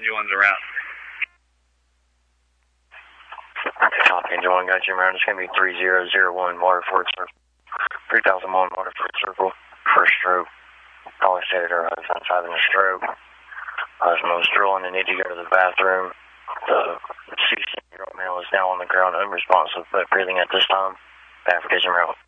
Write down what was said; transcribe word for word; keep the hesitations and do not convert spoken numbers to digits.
Engine one's around. Copy, Engine one, got you around. It's going to be three zero zero one Waterford Circle. three thousand one Waterford Circle. First stroke. Call Senator, I was outside in the stroke. I was most drooling and need to go to the bathroom. The sixteen-year-old male is now on the ground, unresponsive, but breathing at this time. African route.